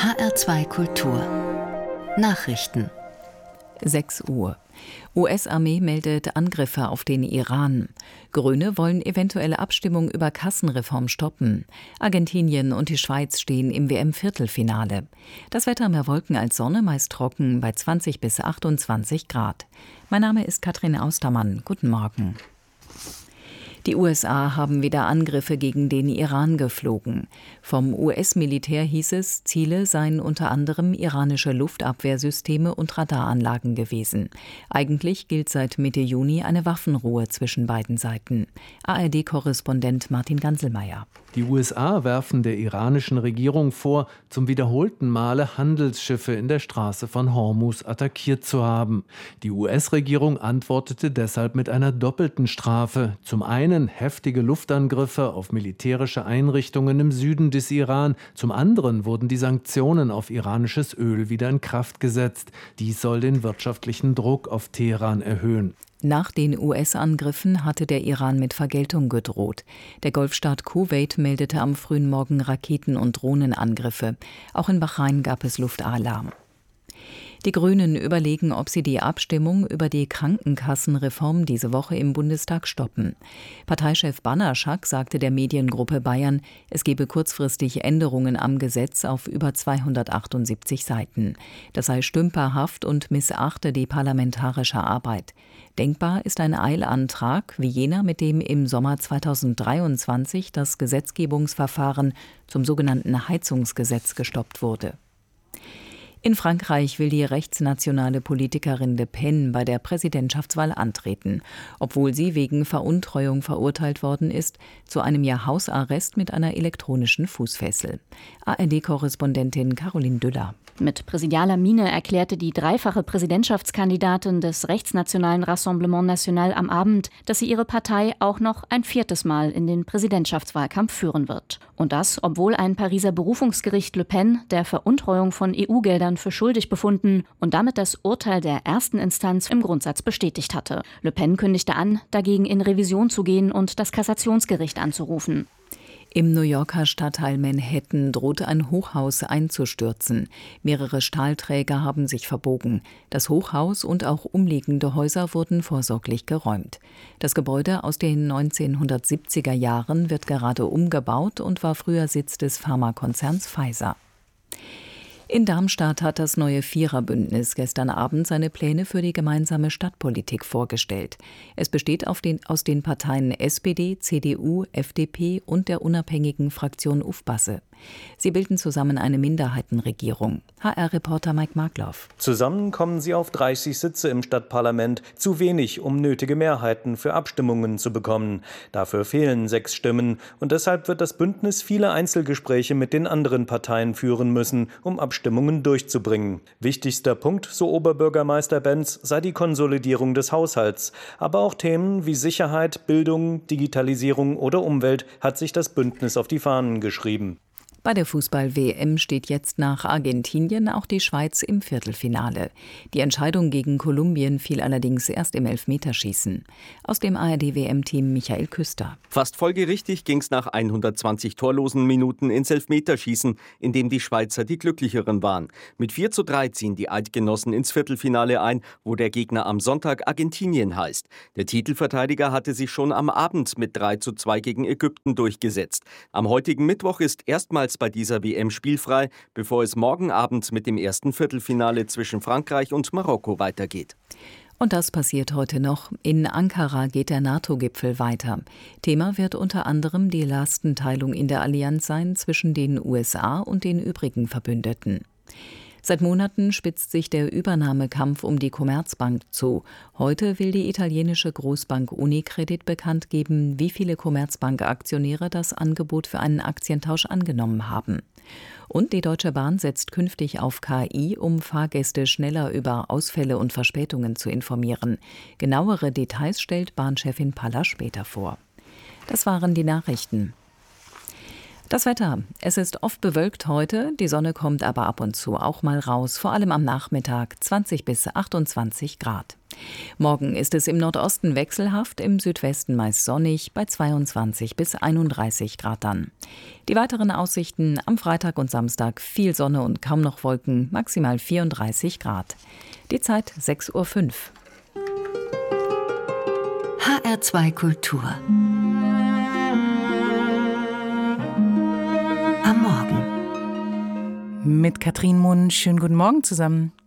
HR2 Kultur Nachrichten 6 Uhr. US-Armee meldet Angriffe auf den Iran. Grüne wollen eventuelle Abstimmung über Kassenreform stoppen. Argentinien und die Schweiz stehen im WM-Viertelfinale. Das Wetter mehr Wolken als Sonne, meist trocken bei 20 bis 28 Grad. Mein Name ist Katrin Austermann. Guten Morgen. Die USA haben wieder Angriffe gegen den Iran geflogen. Vom US-Militär hieß es, Ziele seien unter anderem iranische Luftabwehrsysteme und Radaranlagen gewesen. Eigentlich gilt seit Mitte Juni eine Waffenruhe zwischen beiden Seiten. ARD-Korrespondent Martin Ganselmeier. Die USA werfen der iranischen Regierung vor, zum wiederholten Male Handelsschiffe in der Straße von Hormuz attackiert zu haben. Die US-Regierung antwortete deshalb mit einer doppelten Strafe. Zum einen heftige Luftangriffe auf militärische Einrichtungen im Süden des Iran. Zum anderen wurden die Sanktionen auf iranisches Öl wieder in Kraft gesetzt. Dies soll den wirtschaftlichen Druck auf Teheran erhöhen. Nach den US-Angriffen hatte der Iran mit Vergeltung gedroht. Der Golfstaat Kuwait meldete am frühen Morgen Raketen- und Drohnenangriffe. Auch in Bahrain gab es Luftalarm. Die Grünen überlegen, ob sie die Abstimmung über die Krankenkassenreform diese Woche im Bundestag stoppen. Parteichef Banaszak sagte der Mediengruppe Bayern, es gebe kurzfristig Änderungen am Gesetz auf über 278 Seiten. Das sei stümperhaft und missachte die parlamentarische Arbeit. Denkbar ist ein Eilantrag wie jener, mit dem im Sommer 2023 das Gesetzgebungsverfahren zum sogenannten Heizungsgesetz gestoppt wurde. In Frankreich will die rechtsnationale Politikerin Le Pen bei der Präsidentschaftswahl antreten, obwohl sie wegen Veruntreuung verurteilt worden ist, zu einem Jahr Hausarrest mit einer elektronischen Fußfessel. ARD-Korrespondentin Caroline Düller. Mit präsidialer Miene erklärte die dreifache Präsidentschaftskandidatin des rechtsnationalen Rassemblement National am Abend, dass sie ihre Partei auch noch ein 4. Mal in den Präsidentschaftswahlkampf führen wird. Und das, obwohl ein Pariser Berufungsgericht Le Pen der Veruntreuung von EU-Geldern für schuldig befunden und damit das Urteil der ersten Instanz im Grundsatz bestätigt hatte. Le Pen kündigte an, dagegen in Revision zu gehen und das Kassationsgericht anzurufen. Im New Yorker Stadtteil Manhattan drohte ein Hochhaus einzustürzen. Mehrere Stahlträger haben sich verbogen. Das Hochhaus und auch umliegende Häuser wurden vorsorglich geräumt. Das Gebäude aus den 1970er Jahren wird gerade umgebaut und war früher Sitz des Pharmakonzerns Pfizer. In Darmstadt hat das neue Viererbündnis gestern Abend seine Pläne für die gemeinsame Stadtpolitik vorgestellt. Es besteht aus den Parteien SPD, CDU, FDP und der unabhängigen Fraktion Ufbasse. Sie bilden zusammen eine Minderheitenregierung. HR-Reporter Mike Markloff. Zusammen kommen sie auf 30 Sitze im Stadtparlament. Zu wenig, um nötige Mehrheiten für Abstimmungen zu bekommen. Dafür fehlen 6 Stimmen. Und deshalb wird das Bündnis viele Einzelgespräche mit den anderen Parteien führen müssen, um Abstimmungen durchzubringen. Wichtigster Punkt, so Oberbürgermeister Benz, sei die Konsolidierung des Haushalts. Aber auch Themen wie Sicherheit, Bildung, Digitalisierung oder Umwelt hat sich das Bündnis auf die Fahnen geschrieben. Bei der Fußball-WM steht jetzt nach Argentinien auch die Schweiz im Viertelfinale. Die Entscheidung gegen Kolumbien fiel allerdings erst im Elfmeterschießen. Aus dem ARD-WM-Team Michael Küster. Fast folgerichtig ging es nach 120 torlosen Minuten ins Elfmeterschießen, in dem die Schweizer die Glücklicheren waren. Mit 4:3 ziehen die Eidgenossen ins Viertelfinale ein, wo der Gegner am Sonntag Argentinien heißt. Der Titelverteidiger hatte sich schon am Abend mit 3:2 gegen Ägypten durchgesetzt. Am heutigen Mittwoch ist erstmals bei dieser WM spielfrei, bevor es morgen Abend mit dem ersten Viertelfinale zwischen Frankreich und Marokko weitergeht. Und das passiert heute noch. In Ankara geht der NATO-Gipfel weiter. Thema wird unter anderem die Lastenteilung in der Allianz sein zwischen den USA und den übrigen Verbündeten. Seit Monaten spitzt sich der Übernahmekampf um die Commerzbank zu. Heute will die italienische Großbank Unicredit bekannt geben, wie viele Commerzbank-Aktionäre das Angebot für einen Aktientausch angenommen haben. Und die Deutsche Bahn setzt künftig auf KI, um Fahrgäste schneller über Ausfälle und Verspätungen zu informieren. Genauere Details stellt Bahnchefin Paller später vor. Das waren die Nachrichten. Das Wetter. Es ist oft bewölkt heute, die Sonne kommt aber ab und zu auch mal raus, vor allem am Nachmittag 20 bis 28 Grad. Morgen ist es im Nordosten wechselhaft, im Südwesten meist sonnig, bei 22 bis 31 Grad dann. Die weiteren Aussichten: am Freitag und Samstag viel Sonne und kaum noch Wolken, maximal 34 Grad. Die Zeit 6:05 Uhr. HR2 Kultur. Am Morgen. Mit Katrin Munn, schönen guten Morgen zusammen.